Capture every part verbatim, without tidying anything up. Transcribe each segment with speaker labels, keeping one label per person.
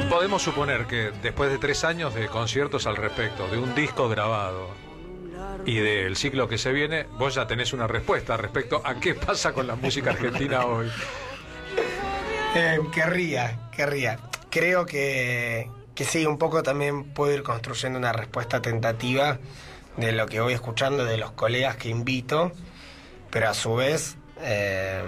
Speaker 1: Podemos suponer que después de tres años de conciertos al respecto, de un disco grabado y del ciclo que se viene, vos ya tenés una respuesta respecto a qué pasa con la música argentina hoy.
Speaker 2: Eh, querría, querría. Creo que, que sí, un poco también puedo ir construyendo una respuesta tentativa de lo que voy escuchando de los colegas que invito, pero a su vez eh,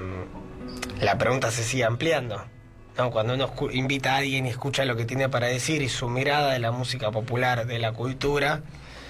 Speaker 2: la pregunta se sigue ampliando, ¿no? Cuando uno invita a alguien y escucha lo que tiene para decir y su mirada de la música popular, de la cultura,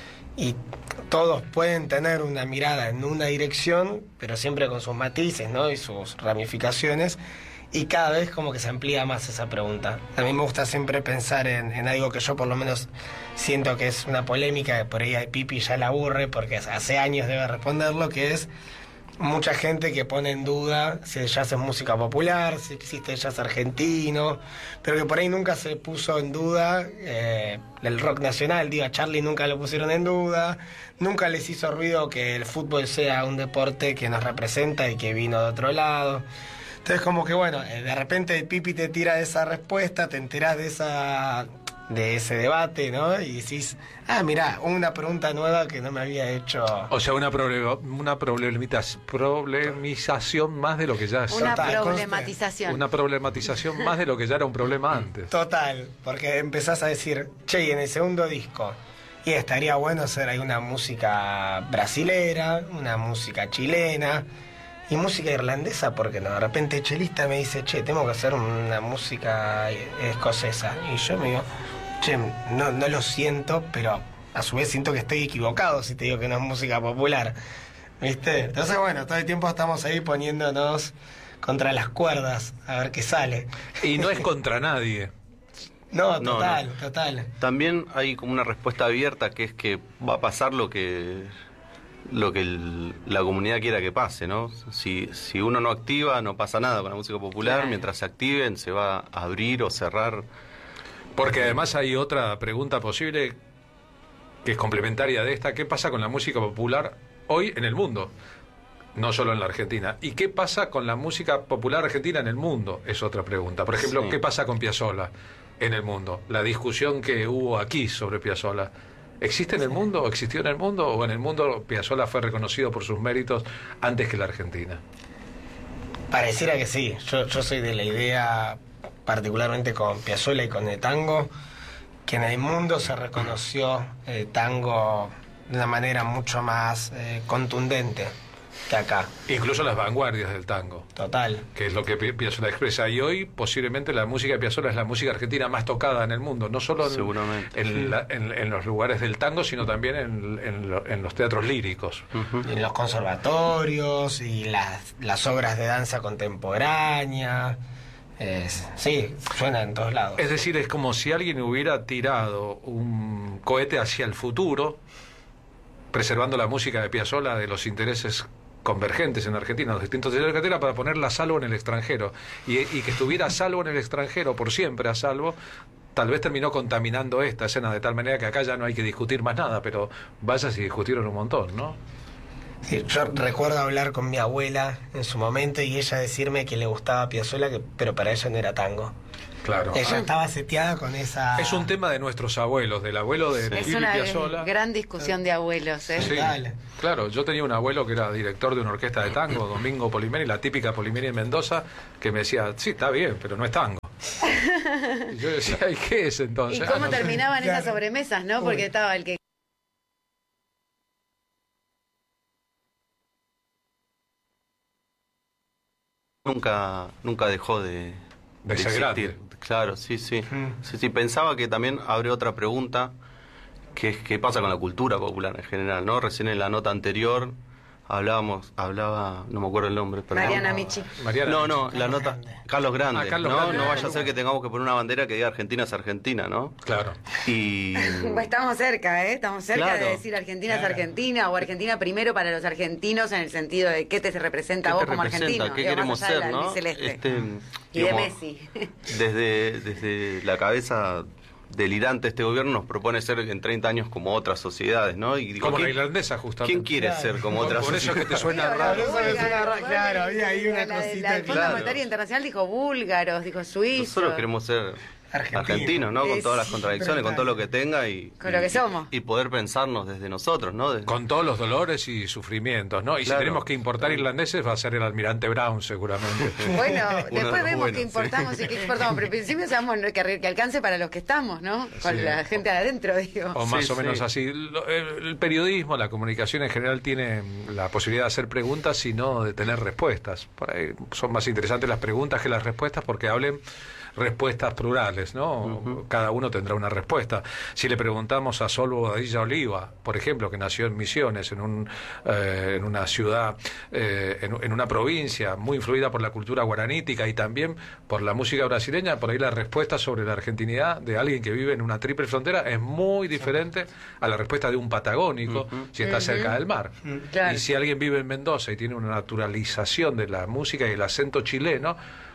Speaker 2: y todos pueden tener una mirada en una dirección, pero siempre con sus matices, ¿no? Y sus ramificaciones, y cada vez como que se amplía más esa pregunta. A mí me gusta siempre pensar en, en algo que yo por lo menos siento que es una polémica, que por ahí a Pipi ya la aburre, porque hace años debe responderlo, que es mucha gente que pone en duda si el jazz es música popular, si existe el jazz argentino, pero que por ahí nunca se puso en duda eh, el rock nacional. Digo, a Charlie nunca lo pusieron en duda, nunca les hizo ruido que el fútbol sea un deporte que nos representa y que vino de otro lado. Entonces como que bueno, de repente el Pipi te tira esa respuesta, te enterás de esa de ese debate, ¿no? Y decís, ah, mirá, una pregunta nueva que no me había hecho.
Speaker 1: O sea, una, problem- una problemita- problemización más de lo que ya es.
Speaker 3: Una
Speaker 2: Total,
Speaker 3: problematización.
Speaker 1: Una problematización más de lo que ya era un problema antes.
Speaker 2: Total, porque empezás a decir, che, y en el segundo disco, y estaría bueno hacer ahí una música brasilera, una música chilena y música irlandesa, porque no, de repente el chelista me dice, che, tengo que hacer una música escocesa, y yo me digo, che, no, no lo siento, pero a su vez siento que estoy equivocado si te digo que no es música popular, ¿viste? Entonces bueno, todo el tiempo estamos ahí poniéndonos contra las cuerdas a ver qué sale.
Speaker 1: Y no es contra nadie.
Speaker 2: No,
Speaker 4: No,
Speaker 2: total,
Speaker 4: no.
Speaker 2: total.
Speaker 4: También hay como una respuesta abierta, que es que va a pasar lo que lo que el- la comunidad quiera que pase, ¿no? Si, si uno no activa, no pasa nada con la música popular.
Speaker 3: Claro.
Speaker 4: Mientras se activen, se va a abrir o cerrar.
Speaker 1: Porque además hay otra pregunta posible que es complementaria de esta. ¿Qué pasa con la música popular hoy en el mundo? No solo en la Argentina. ¿Y qué pasa con la música popular argentina en el mundo? Es otra pregunta. Por ejemplo,
Speaker 4: Sí.
Speaker 1: ¿qué pasa con Piazzolla en el mundo? La discusión que hubo aquí sobre Piazzolla. ¿Existe en el mundo? ¿Existió en el mundo? ¿O en el mundo Piazzolla fue reconocido por sus méritos antes que la Argentina?
Speaker 2: Pareciera que sí. Yo, yo soy de la idea, particularmente con Piazzolla y con el tango, que en el mundo se reconoció el tango de una manera mucho más eh, contundente que acá.
Speaker 1: Incluso las vanguardias del tango,
Speaker 2: Total.
Speaker 1: que es lo que Pi- Piazzolla expresa. Y hoy posiblemente la música de Piazzolla es la música argentina más tocada en el mundo, no solo en,
Speaker 4: Seguramente.
Speaker 1: en, la- en- en los lugares del tango, sino también en, en lo- en los teatros líricos.
Speaker 4: Ujú.
Speaker 2: Y en los conservatorios y las, las obras de danza contemporánea. Es, sí, suena en todos lados.
Speaker 1: Es decir, es como si alguien hubiera tirado un cohete hacia el futuro, preservando la música de Piazzolla de los intereses convergentes en Argentina, los distintos territorios de Argentina, para ponerla a salvo en el extranjero. Y, y que estuviera a salvo en el extranjero, por siempre a salvo, tal vez terminó contaminando esta escena de tal manera que acá ya no hay que discutir más nada, pero vaya si discutieron un montón, ¿no?
Speaker 2: Sí, yo recuerdo hablar con mi abuela en su momento y ella decirme que le gustaba Piazzolla, que, pero para ella no era tango.
Speaker 1: Claro.
Speaker 2: Ella estaba seteada con esa...
Speaker 1: Es un tema de nuestros abuelos, del abuelo de
Speaker 3: Es
Speaker 1: Pipi
Speaker 3: una
Speaker 1: Piazzolla.
Speaker 3: gran discusión de abuelos, ¿eh?
Speaker 1: Sí,
Speaker 2: Dale.
Speaker 1: claro, yo tenía un abuelo que era director de una orquesta de tango, Domingo Polimeri, la típica Polimeri en Mendoza, que me decía, sí, está bien, pero no es tango. Y yo decía, ¿y qué es
Speaker 3: ¿Y
Speaker 1: entonces?
Speaker 3: cómo
Speaker 1: Ah, no sé.
Speaker 3: terminaban esas
Speaker 2: Claro.
Speaker 3: sobremesas, no? Porque estaba el que...
Speaker 4: Nunca, nunca dejó de,
Speaker 1: De ser grande.
Speaker 4: existir. Claro, sí, sí.
Speaker 2: Mm.
Speaker 4: sí. Sí, pensaba que también abre otra pregunta, que es qué pasa con la cultura popular en general, ¿no? Recién en la nota anterior hablábamos, hablaba, no me acuerdo el nombre, perdón.
Speaker 3: Mariana Michi.
Speaker 1: Mariana.
Speaker 4: No, no, la
Speaker 2: Carlos
Speaker 4: nota.
Speaker 2: Grande.
Speaker 4: Carlos Grande.
Speaker 1: Ah, Carlos
Speaker 4: no,
Speaker 1: Grande.
Speaker 4: no vaya a ser que tengamos que poner una bandera que diga Argentina es Argentina, ¿no?
Speaker 1: Claro.
Speaker 4: Y.
Speaker 3: Estamos cerca, ¿eh? Estamos cerca
Speaker 4: Claro.
Speaker 3: de decir Argentina
Speaker 2: Claro.
Speaker 3: es Argentina o Argentina primero para los argentinos en el sentido de qué te representa
Speaker 4: ¿Qué
Speaker 3: a vos
Speaker 4: te
Speaker 3: como
Speaker 4: representa?
Speaker 3: argentino.
Speaker 4: ¿Qué
Speaker 3: digo,
Speaker 4: queremos
Speaker 3: más allá
Speaker 4: ser,
Speaker 3: del
Speaker 4: no?
Speaker 3: albiceleste.
Speaker 4: Este,
Speaker 3: Y de
Speaker 4: digamos,
Speaker 3: Messi.
Speaker 4: Desde, desde la cabeza delirante de este gobierno nos propone ser en treinta años como otras sociedades, ¿no? Y digo,
Speaker 1: Como la
Speaker 4: ¿quién,
Speaker 1: irlandesa, justamente.
Speaker 4: ¿quién quiere
Speaker 2: Claro.
Speaker 4: ser como
Speaker 1: Por-
Speaker 4: otras
Speaker 1: por eso es que te suena
Speaker 3: Digo,
Speaker 1: raro.
Speaker 3: los
Speaker 2: Por eso me suena
Speaker 3: búlgaros,
Speaker 2: raro, claro, había ahí una
Speaker 3: la de-
Speaker 2: cosita
Speaker 3: La del Fondo
Speaker 4: Claro.
Speaker 3: Monetario Internacional dijo búlgaros, dijo suizos.
Speaker 4: Nosotros queremos ser
Speaker 2: Argentino.
Speaker 4: argentinos, ¿no? Con
Speaker 3: Es
Speaker 4: todas las contradicciones, con todo lo que tenga y,
Speaker 3: Con lo que
Speaker 4: y-
Speaker 3: somos.
Speaker 4: y poder pensarnos desde nosotros, ¿no? Desde-
Speaker 1: Con todos los dolores y sufrimientos, ¿no? Y
Speaker 4: Claro.
Speaker 1: si tenemos que importar irlandeses va a ser el almirante Brown seguramente.
Speaker 3: Bueno,
Speaker 4: Uno de
Speaker 3: después
Speaker 4: los
Speaker 3: vemos
Speaker 4: buenos,
Speaker 3: que importamos y que exportamos, pero en principio seamos que, que alcance para los que estamos, ¿no? Con
Speaker 1: Sí.
Speaker 3: la gente adentro, digo.
Speaker 1: O más
Speaker 4: Sí,
Speaker 1: o menos
Speaker 4: sí.
Speaker 1: así. Lo- El, el periodismo, la comunicación en general tiene la posibilidad de hacer preguntas y no de tener respuestas. Por ahí son más interesantes las preguntas que las respuestas porque hablen respuestas plurales, ¿no?
Speaker 4: Ujú.
Speaker 1: Cada uno tendrá una respuesta. Si le preguntamos a Sol Bobadilla Oliva, por ejemplo, que nació en Misiones, en, un, eh, en una ciudad, eh, en, en una provincia muy influida por la cultura guaranítica y también por la música brasileña, por ahí la respuesta sobre la argentinidad de alguien que vive en una triple frontera es muy diferente a la respuesta de un patagónico
Speaker 4: Ujú.
Speaker 1: si está cerca del mar.
Speaker 3: Claro.
Speaker 1: Y si alguien vive en Mendoza y tiene una naturalización de la música y el acento chileno,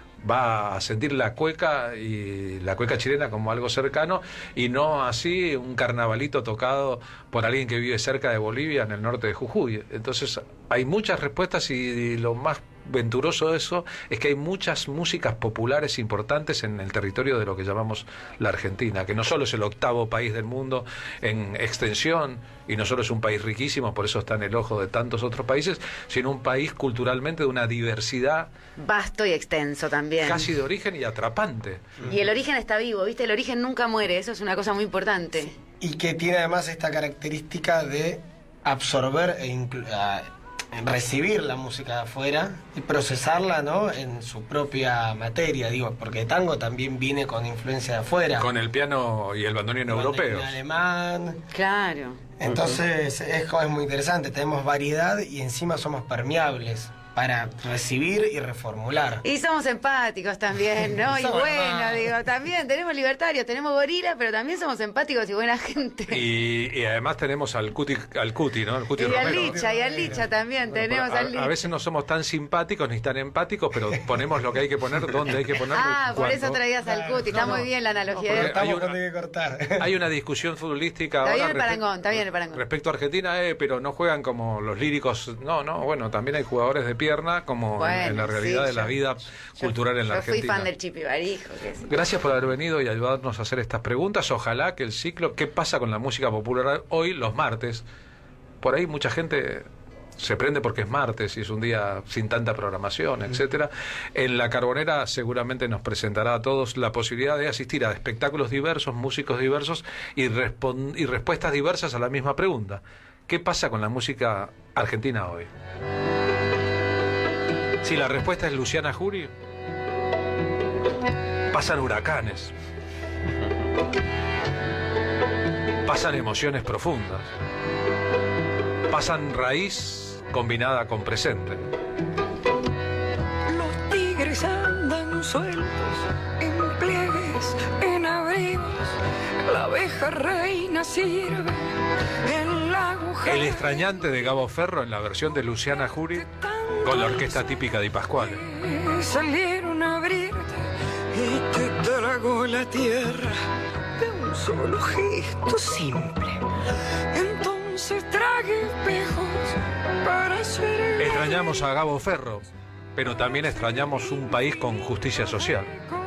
Speaker 1: va a sentir la cueca y la cueca chilena como algo cercano y no así un carnavalito tocado por alguien que vive cerca de Bolivia en el norte de Jujuy. Entonces hay muchas respuestas y lo más venturoso de eso es que hay muchas músicas populares importantes en el territorio de lo que llamamos la Argentina, que no solo es el octavo país del mundo en extensión y no solo es un país riquísimo, por eso está en el ojo de tantos otros países, sino un país culturalmente de una diversidad
Speaker 3: Vasto y extenso también.
Speaker 1: casi de origen y atrapante.
Speaker 3: Y el origen está vivo, ¿viste? El origen nunca muere, eso es una cosa muy importante.
Speaker 2: Y que tiene además esta característica de absorber e inclu- a- recibir la música de afuera y procesarla, ¿no? En su propia materia, digo, porque tango también viene con influencia de afuera.
Speaker 1: Con el piano y el bandoneón
Speaker 2: Con
Speaker 1: europeos.
Speaker 2: el alemán.
Speaker 3: Claro.
Speaker 2: Entonces es, como es muy interesante, tenemos variedad y encima somos permeables para recibir y reformular.
Speaker 3: Y somos empáticos también, ¿no? Y
Speaker 2: Somos
Speaker 3: bueno,
Speaker 2: hermanos.
Speaker 3: digo, también tenemos libertarios, tenemos gorilas, pero también somos empáticos y buena gente.
Speaker 1: Y, y además tenemos al Cuti, al Cuti, ¿no? El Cuti
Speaker 3: Y al
Speaker 1: Romero.
Speaker 3: Licha, y al Licha también,
Speaker 1: Bueno,
Speaker 3: tenemos
Speaker 1: a,
Speaker 3: al Licha.
Speaker 1: a veces no somos tan simpáticos ni tan empáticos, pero ponemos lo que hay que poner donde hay que ponerlo.
Speaker 3: Ah, por
Speaker 1: cuando.
Speaker 3: eso traías al Cuti, está muy bien la analogía.
Speaker 1: porque
Speaker 3: ¿eh?
Speaker 2: Cortamos
Speaker 1: hay una-
Speaker 2: cuando hay que cortar.
Speaker 1: Hay una discusión futbolística
Speaker 3: Está
Speaker 1: ahora
Speaker 3: bien el
Speaker 1: respe-
Speaker 3: parangón, está bien el parangón.
Speaker 1: respecto a Argentina, eh, pero no juegan como los líricos. No, no, bueno, también hay jugadores de pierna como en- en,
Speaker 3: Bueno,
Speaker 1: la realidad
Speaker 3: sí,
Speaker 1: de la
Speaker 3: yo-
Speaker 1: vida cultural en la
Speaker 3: Yo fui
Speaker 1: Argentina.
Speaker 3: fan del Chipi Barijo. Que es-
Speaker 1: Gracias por haber venido y ayudarnos a hacer estas preguntas. Ojalá que el ciclo, ¿qué pasa con la música popular hoy, los martes? Por ahí mucha gente se prende porque es martes y es un día sin tanta programación, etcétera. En La Carbonera seguramente nos presentará a todos la posibilidad de asistir a espectáculos diversos, músicos diversos y, respon- y respuestas diversas a la misma pregunta. ¿Qué pasa con la música argentina hoy? Si la respuesta es Luciana Jury, pasan huracanes, pasan emociones profundas, pasan raíz combinada con presente.
Speaker 5: Los tigres andan sueltos en pliegues, en abrigos. La abeja reina sirve en la agujera.
Speaker 1: El extrañante de Gabo Ferro en la versión de Luciana Jury con la orquesta típica de Pascuale.
Speaker 5: Salieron a abrirte y te tragó la tierra de un solo gesto simple. Entonces trague espejos para ser
Speaker 1: Extrañamos a Gabo Ferro, pero también extrañamos un país con justicia social.
Speaker 5: con